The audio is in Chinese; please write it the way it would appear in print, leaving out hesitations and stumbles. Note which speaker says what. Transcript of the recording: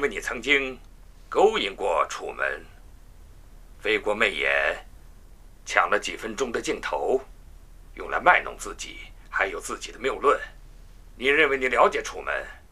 Speaker 1: 为你曾经勾引过楚门，飞过媚眼，抢了几分钟的镜头，用来卖弄自己，还有自己的谬论。你认为你了解楚门？